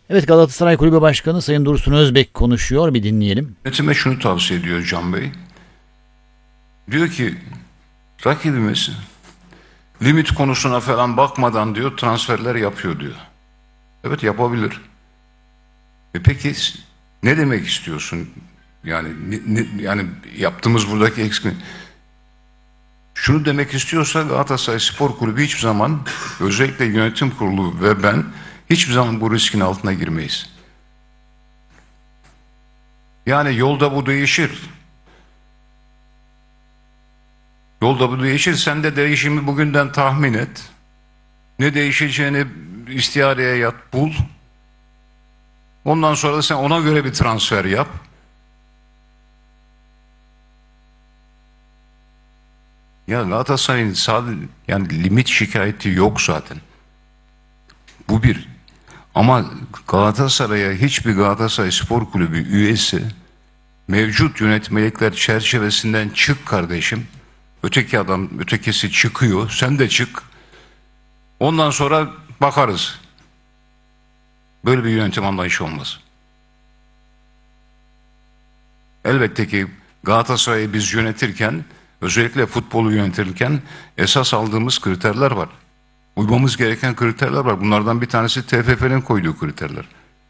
Evet, Galatasaray Kulübü Başkanı Sayın Dursun Özbek konuşuyor. Bir dinleyelim. Yönetime şunu tavsiye ediyor Can Bey. Diyor ki rakibimiz limit konusuna falan bakmadan diyor transferler yapıyor diyor. Evet, yapabilir. Peki ne demek istiyorsun? Yani yani yaptığımız buradaki eksik. Şunu demek istiyorsa Galatasaray Spor Kulübü hiçbir zaman, özellikle yönetim kurulu ve ben, hiçbir zaman bu riskin altına girmeyiz. Yani yolda bu değişir. Yolda bu değişir. Sen de değişimi bugünden tahmin et. Ne değişeceğini istihareye yat, bul. Ondan sonra da sen ona göre bir transfer yap. Ya Galatasaray'ın sadece yani limit şikayeti yok zaten. Bu bir. Ama Galatasaray'a hiçbir Galatasaray Spor Kulübü üyesi mevcut yönetmelikler çerçevesinden çık kardeşim. Öteki adam, ötekisi çıkıyor. Sen de çık. Ondan sonra bakarız. Böyle bir yönetim anlayışı olmaz. Elbette ki Galatasaray'ı biz yönetirken, özellikle futbolu yönetirken esas aldığımız kriterler var. Uymamız gereken kriterler var. Bunlardan bir tanesi TFF'nin koyduğu kriterler.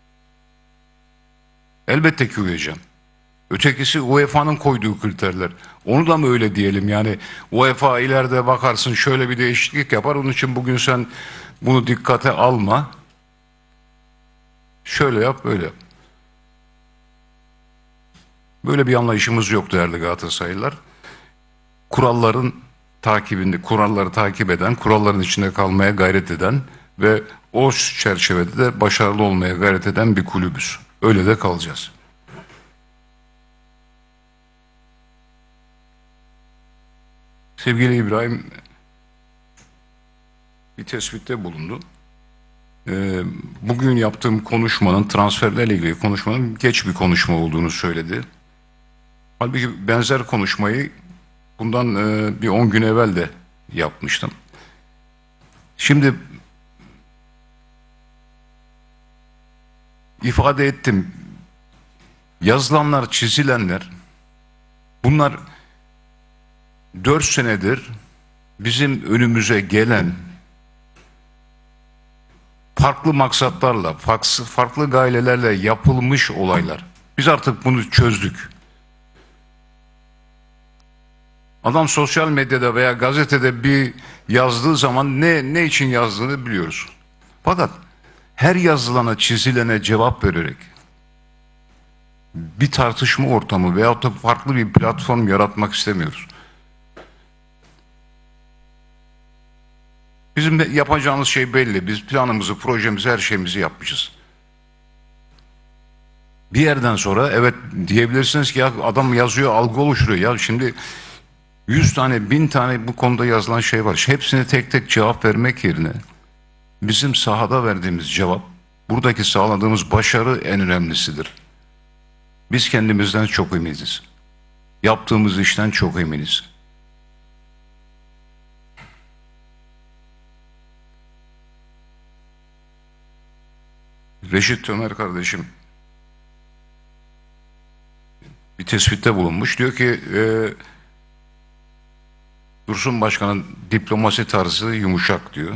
Elbette ki uyacağım. Ötekisi UEFA'nın koyduğu kriterler. Onu da mı öyle diyelim? Yani UEFA ileride bakarsın şöyle bir değişiklik yapar. Onun için bugün sen bunu dikkate alma. Şöyle yap, böyle yap. Böyle bir anlayışımız yok değerli Galatasaraylılar. Kuralların takibinde, kuralları takip eden, kuralların içinde kalmaya gayret eden ve o çerçevede de başarılı olmaya gayret eden bir kulübüz. Öyle de kalacağız. Sevgili İbrahim bir tespitte bulundu. Bugün yaptığım konuşmanın, transferlerle ilgili konuşmanın geç bir konuşma olduğunu söyledi. Halbuki benzer konuşmayı bundan bir 10 gün evvel de yapmıştım. Şimdi ifade ettim. Yazılanlar, çizilenler, bunlar 4 senedir bizim önümüze gelen farklı maksatlarla, farklı gayelerle yapılmış olaylar. Biz artık bunu çözdük. Adam sosyal medyada veya gazetede bir yazdığı zaman ne için yazdığını biliyoruz. Fakat her yazılana, çizilene cevap vererek bir tartışma ortamı veyahut da farklı bir platform yaratmak istemiyoruz. Bizim de yapacağımız şey belli. Biz planımızı, projemizi, her şeyimizi yapmışız. Bir yerden sonra evet diyebilirsiniz ki ya adam yazıyor, algı oluşturuyor. Ya şimdi 100 tane, 1000 tane bu konuda yazılan şey var. Hepsine tek tek cevap vermek yerine bizim sahada verdiğimiz cevap, buradaki sağladığımız başarı en önemlisidir. Biz kendimizden çok eminiz. Yaptığımız işten çok eminiz. Reşit Ömer kardeşim bir tespitte bulunmuş. Diyor ki Dursun Başkan'ın diplomasi tarzı yumuşak diyor.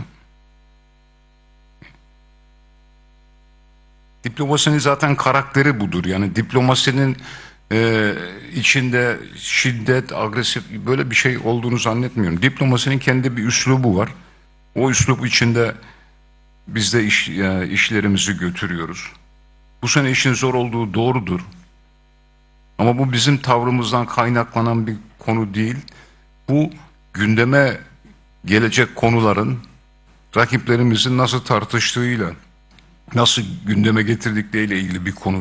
Diplomasinin zaten karakteri budur. Yani diplomasinin içinde şiddet, agresif böyle bir şey olduğunu zannetmiyorum. Diplomasinin kendi bir üslubu var. O üslup içinde biz de işlerimizi götürüyoruz. Bu sene işin zor olduğu doğrudur. Ama bu bizim tavrımızdan kaynaklanan bir konu değil. Bu gündeme gelecek konuların rakiplerimizin nasıl tartıştığıyla, nasıl gündeme getirdikleriyle ilgili bir konu.